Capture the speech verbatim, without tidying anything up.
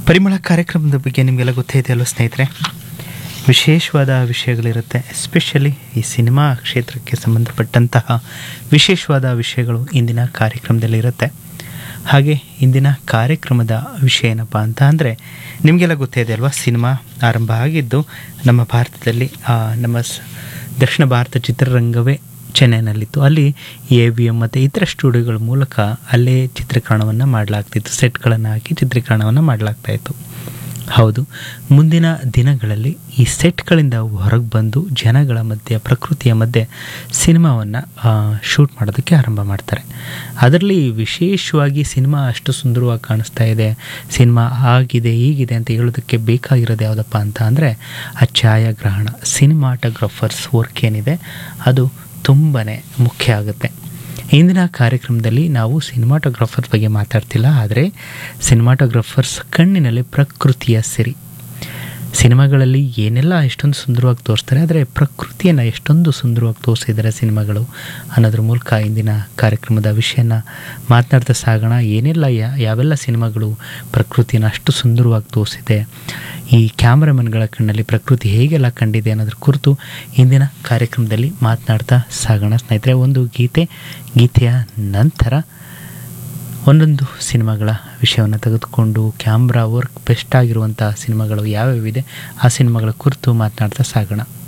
ಪರಿಮಳ ಕಾರ್ಯಕ್ರಮದ ಬಗ್ಗೆ ನಿಮಗೆಲ್ಲ ಗೊತ್ತೇ ಇದೆಯಲ್ಲ ಸ್ನೇಹಿತರೆ, ವಿಶೇಷವಾದ ವಿಷಯಗಳಿರುತ್ತೆ. ಎಸ್ಪೆಷಲಿ ಈ ಸಿನಿಮಾ ಕ್ಷೇತ್ರಕ್ಕೆ ಸಂಬಂಧಪಟ್ಟಂತಹ ವಿಶೇಷವಾದ ವಿಷಯಗಳು ಇಂದಿನ ಕಾರ್ಯಕ್ರಮದಲ್ಲಿ ಇರುತ್ತೆ. ಹಾಗೆ ಇಂದಿನ ಕಾರ್ಯಕ್ರಮದ ವಿಷಯ ಏನಪ್ಪ ಅಂತ ಅಂದರೆ, ನಿಮಗೆಲ್ಲ ಗೊತ್ತೇ ಇದೆ ಅಲ್ವಾ, ಸಿನಿಮಾ ಆರಂಭ ಆಗಿದ್ದು ನಮ್ಮ ಭಾರತದಲ್ಲಿ, ನಮ್ಮ ಸ್ ದಕ್ಷಿಣ ಭಾರತ ಚಿತ್ರರಂಗವೇ ಚೆನ್ನೈನಲ್ಲಿತ್ತು. ಅಲ್ಲಿ ಎ ವಿ ಎಮ್ ಮತ್ತು ಇತರ ಸ್ಟುಡಿಯೋಗಳ ಮೂಲಕ ಅಲ್ಲೇ ಚಿತ್ರೀಕರಣವನ್ನು ಮಾಡಲಾಗ್ತಿತ್ತು. ಸೆಟ್ಗಳನ್ನು ಹಾಕಿ ಚಿತ್ರೀಕರಣವನ್ನು ಮಾಡಲಾಗ್ತಾಯಿತ್ತು. ಹೌದು, ಮುಂದಿನ ದಿನಗಳಲ್ಲಿ ಈ ಸೆಟ್ಗಳಿಂದ ಹೊರಗೆ ಬಂದು ಜನಗಳ ಮಧ್ಯೆ, ಪ್ರಕೃತಿಯ ಮಧ್ಯೆ ಸಿನಿಮಾವನ್ನು ಶೂಟ್ ಮಾಡೋದಕ್ಕೆ ಆರಂಭ ಮಾಡ್ತಾರೆ. ಅದರಲ್ಲಿ ವಿಶೇಷವಾಗಿ ಸಿನಿಮಾ ಅಷ್ಟು ಸುಂದರವಾಗಿ ಕಾಣಿಸ್ತಾ ಇದೆ, ಸಿನಿಮಾ ಆಗಿದೆ ಹೀಗಿದೆ ಅಂತ ಹೇಳೋದಕ್ಕೆ ಬೇಕಾಗಿರೋದು ಯಾವುದಪ್ಪ ಅಂತ ಅಂದರೆ ಆ ಛಾಯಾಗ್ರಹಣ, ಸಿನಿಮಾಟೋಗ್ರಫರ್ಸ್ ವರ್ಕ್ ಏನಿದೆ ಅದು ತುಂಬಾ ಮುಖ್ಯ ಆಗುತ್ತೆ. ಇಂದಿನ ಕಾರ್ಯಕ್ರಮದಲ್ಲಿ ನಾವು ಸಿನಿಮಾಟೋಗ್ರಫರ್ ಬಗ್ಗೆ ಮಾತಾಡ್ತಿಲ್ಲ, ಆದರೆ ಸಿನಿಮಾಟೋಗ್ರಫರ್ಸ್ ಕಣ್ಣಿನಲ್ಲಿ ಪ್ರಕೃತಿಯ ಸಿರಿ. ಸಿನಿಮಾಗಳಲ್ಲಿ ಏನೆಲ್ಲ ಎಷ್ಟೊಂದು ಸುಂದರವಾಗಿ ತೋರಿಸ್ತಾರೆ, ಆದರೆ ಪ್ರಕೃತಿಯನ್ನು ಎಷ್ಟೊಂದು ಸುಂದರವಾಗಿ ತೋರಿಸಿದ್ದಾರೆ ಸಿನಿಮಾಗಳು ಅನ್ನೋದ್ರ ಮೂಲಕ ಇಂದಿನ ಕಾರ್ಯಕ್ರಮದ ವಿಷಯನ ಮಾತನಾಡ್ತಾ ಸಾಗೋಣ. ಏನೆಲ್ಲ ಯಾವೆಲ್ಲ ಸಿನಿಮಾಗಳು ಪ್ರಕೃತಿಯನ್ನು ಅಷ್ಟು ಸುಂದರವಾಗಿ ತೋರಿಸಿದೆ, ಈ ಕ್ಯಾಮ್ರಾಮನ್ಗಳ ಕಣ್ಣಲ್ಲಿ ಪ್ರಕೃತಿ ಹೇಗೆಲ್ಲ ಕಂಡಿದೆ ಅನ್ನೋದ್ರ ಕುರಿತು ಇಂದಿನ ಕಾರ್ಯಕ್ರಮದಲ್ಲಿ ಮಾತನಾಡ್ತಾ ಸಾಗೋಣ ಸ್ನೇಹಿತರೆ. ಒಂದು ಗೀತೆ, ಗೀತೆಯ ನಂತರ ಒಂದೊಂದು ಸಿನಿಮಾಗಳ ವಿಷಯವನ್ನು ತೆಗೆದುಕೊಂಡು ಕ್ಯಾಮ್ರಾ ವರ್ಕ್ ಬೆಸ್ಟ್ ಆಗಿರುವಂಥ ಸಿನಿಮಾಗಳು ಯಾವ್ಯಾವಿದೆ ಆ ಸಿನಿಮಾಗಳ ಕುರಿತು ಮಾತನಾಡ್ತಾ ಸಾಗೋಣ.